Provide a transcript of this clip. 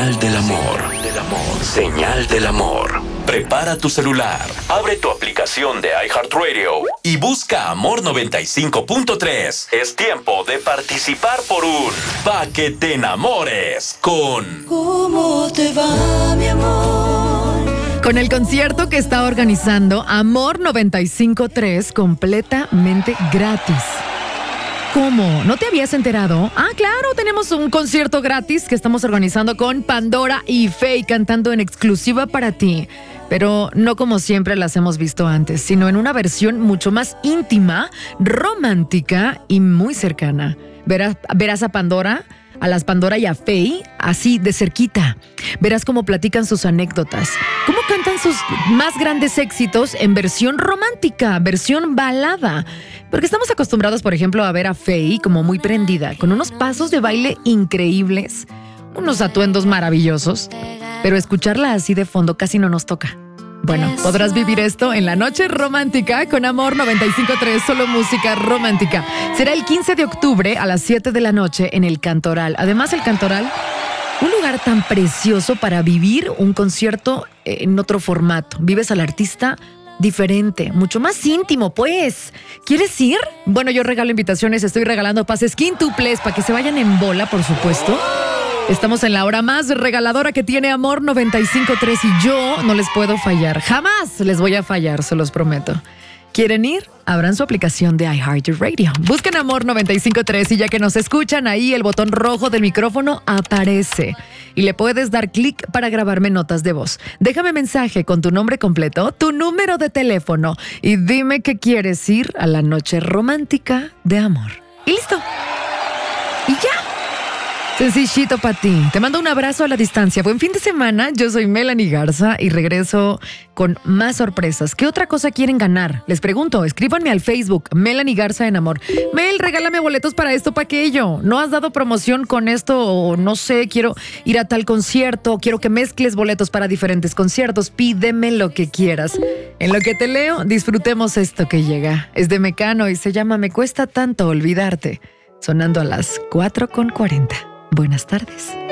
Señal del amor. Señal del amor. Prepara tu celular, abre tu aplicación de iHeartRadio y busca Amor 95.3. Es tiempo de participar por un Pa' que te enamores con... ¿Cómo te va, mi amor? Con el concierto que está organizando Amor 95.3 completamente gratis. ¿Cómo? ¿No te habías enterado? Ah, claro, tenemos un concierto gratis que estamos organizando con Pandora y Faye cantando en exclusiva para ti. Pero no como siempre las hemos visto antes, sino en una versión mucho más íntima, romántica y muy cercana. Verás a Pandora, a las Pandora y a Faye, así de cerquita. Verás cómo platican sus anécdotas, cómo cantan sus más grandes éxitos en versión romántica, versión balada. Porque estamos acostumbrados, por ejemplo, a ver a Faye como muy prendida, con unos pasos de baile increíbles, unos atuendos maravillosos, pero escucharla así de fondo casi no nos toca. Bueno, podrás vivir esto en la noche romántica con Amor 95.3, solo música romántica. Será el 15 de octubre a las 7 de la noche en el Cantoral. Además, el Cantoral, un lugar tan precioso para vivir un concierto en otro formato. Vives al artista diferente, mucho más íntimo, pues. ¿Quieres ir? Bueno, yo regalo invitaciones, estoy regalando pases quíntuples para que se vayan en bola, por supuesto. Estamos en la hora más regaladora que tiene Amor 95.3 y yo no les puedo fallar. Jamás les voy a fallar, se los prometo. ¿Quieren ir? Abran su aplicación de iHeartRadio. Busquen Amor 95.3 y ya que nos escuchan, ahí el botón rojo del micrófono aparece. Y le puedes dar clic para grabarme notas de voz. Déjame mensaje con tu nombre completo, tu número de teléfono y dime que quieres ir a la noche romántica de Amor. Y listo. Y ya. Sencillito para ti. Te mando un abrazo a la distancia. Buen fin de semana. Yo soy Melanie Garza y regreso con más sorpresas. ¿Qué otra cosa quieren ganar? Les pregunto, escríbanme al Facebook, Melanie Garza en Amor. Mel, regálame boletos para esto, para aquello. ¿No has dado promoción con esto? O no sé, quiero ir a tal concierto. Quiero que mezcles boletos para diferentes conciertos. Pídeme lo que quieras. En lo que te leo, disfrutemos esto que llega. Es de Mecano y se llama Me cuesta tanto olvidarte. Sonando a las 4:40. Buenas tardes.